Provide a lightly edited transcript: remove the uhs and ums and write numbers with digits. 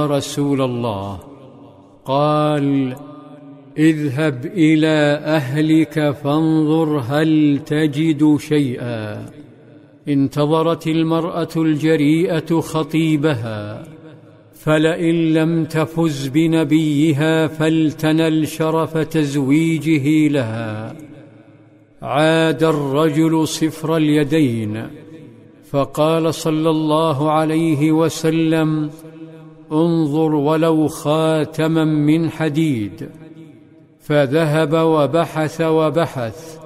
رسول الله؟ قال: اذهب إلى أهلك فانظر هل تجد شيئا. انتظرت المرأة الجريئة خطيبها، فلئن لم تفز بنبيها فلتنل شرف تزويجه لها. عاد الرجل صفر اليدين، فقال صلى الله عليه وسلم: انظر ولو خاتما من حديد. فذهب وبحث وبحث